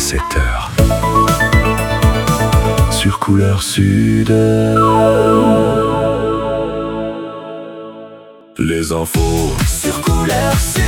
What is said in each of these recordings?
7h. Sur Couleur Sud. Les infos sur Couleur Sud.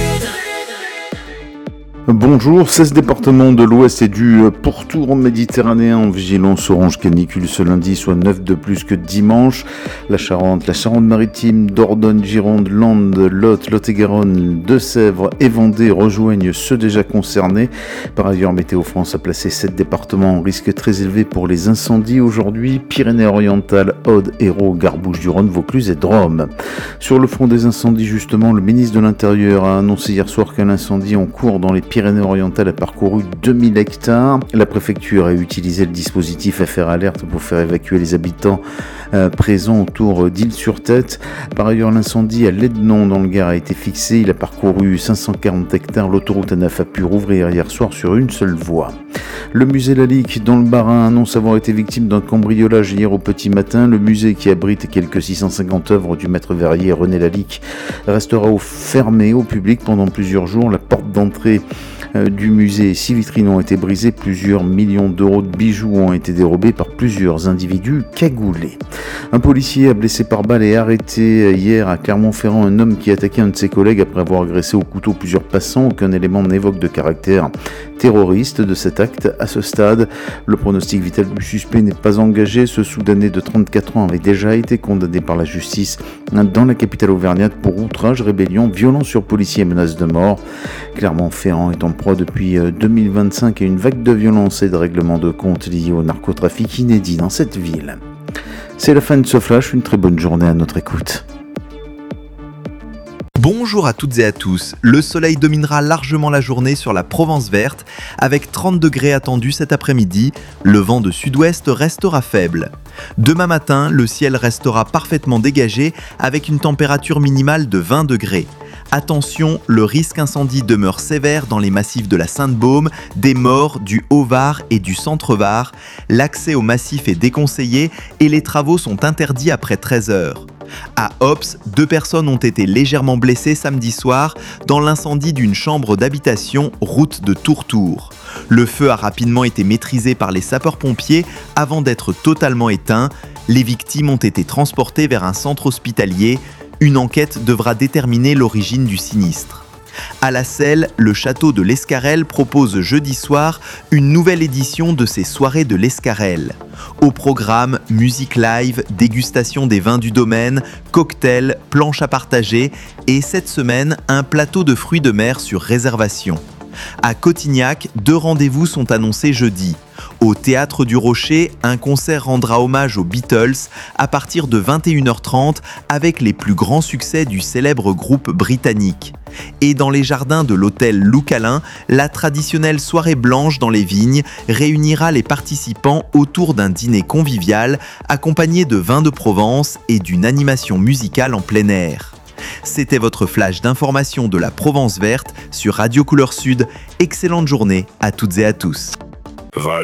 Bonjour, 16 départements de l'Ouest et du pourtour méditerranéen en vigilance orange canicule ce lundi, soit 9 de plus que dimanche. La Charente-Maritime, Dordogne, Gironde, Landes, Lot-et-Garonne, Deux-Sèvres et Vendée rejoignent ceux déjà concernés. Par ailleurs, Météo France a placé 7 départements en risque très élevé pour les incendies aujourd'hui: Pyrénées-Orientales, Aude, Hérault, Gare-Bouches-du-Rhône, Vaucluse et Drôme. Sur le front des incendies, justement, le ministre de l'Intérieur a annoncé hier soir qu'un incendie en cours dans les Pyrénées-Orientales a parcouru 2000 hectares. La préfecture a utilisé le dispositif Affaires Alerte pour faire évacuer les habitants présents autour d'Isle-sur-Tête. Par ailleurs, l'incendie à Lédenon dans le Gard a été fixé. Il a parcouru 540 hectares. L'autoroute A9 a pu rouvrir hier soir sur une seule voie. Le musée Lalique dans le Bas-Rhin annonce avoir été victime d'un cambriolage hier au petit matin. Le musée, qui abrite quelques 650 œuvres du maître verrier René Lalique, restera fermé au public pendant plusieurs jours. La porte d'entrée du musée et 6 vitrines ont été brisées. Plusieurs millions d'euros de bijoux ont été dérobés par plusieurs individus cagoulés. Un policier a blessé par balle et arrêté hier à Clermont-Ferrand un homme qui attaquait un de ses collègues après avoir agressé au couteau plusieurs passants. Aucun élément n'évoque de caractère terroriste de cet acte à ce stade. Le pronostic vital du suspect n'est pas engagé. Ce Soudanais de 34 ans avait déjà été condamné par la justice dans la capitale auvergnate pour outrage, rébellion, violence sur policier et menace de mort. Clermont-Ferrand est en proie depuis 2025 à une vague de violence et de règlement de comptes liés au narcotrafic inédit dans cette ville. C'est la fin de ce flash, une très bonne journée à notre écoute. Bonjour à toutes et à tous. Le soleil dominera largement la journée sur la Provence verte, avec 30 degrés attendus cet après-midi. Le vent de sud-ouest restera faible. Demain matin, le ciel restera parfaitement dégagé, avec une température minimale de 20 degrés. Attention, le risque incendie demeure sévère dans les massifs de la Sainte-Baume, des Maures, du Haut-Var et du Centre-Var. L'accès au massif est déconseillé et les travaux sont interdits après 13 heures. À Ops, 2 personnes ont été légèrement blessées samedi soir dans l'incendie d'une chambre d'habitation route de Tourtour. Le feu a rapidement été maîtrisé par les sapeurs-pompiers avant d'être totalement éteint. Les victimes ont été transportées vers un centre hospitalier. Une enquête devra déterminer l'origine du sinistre. À la Selle, le château de l'Escarel propose jeudi soir une nouvelle édition de ses soirées de l'Escarel. Au programme, musique live, dégustation des vins du domaine, cocktails, planches à partager et cette semaine, un plateau de fruits de mer sur réservation. À Cotignac, 2 rendez-vous sont annoncés jeudi. Au Théâtre du Rocher, un concert rendra hommage aux Beatles à partir de 21h30 avec les plus grands succès du célèbre groupe britannique. Et dans les jardins de l'hôtel Loucalin, la traditionnelle soirée blanche dans les vignes réunira les participants autour d'un dîner convivial accompagné de vins de Provence et d'une animation musicale en plein air. C'était votre flash d'information de la Provence verte sur Radio Couleur Sud. Excellente journée à toutes et à tous.